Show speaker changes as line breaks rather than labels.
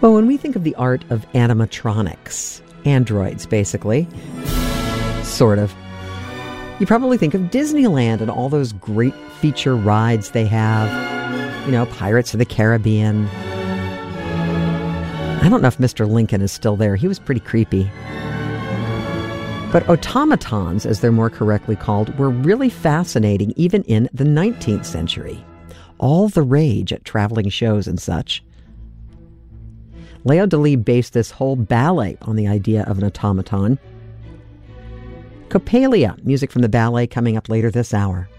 Well, when we think of the art of animatronics, androids basically, sort of, you probably think of Disneyland and all those great feature rides they have. You know, Pirates of the Caribbean. I don't know if Mr. Lincoln is still there. He was pretty creepy. But automatons, as they're more correctly called, were really fascinating even in the 19th century. All the rage at traveling shows and such. Leo Delibes based this whole ballet on the idea of an automaton. Coppelia, music from the ballet coming up later this hour.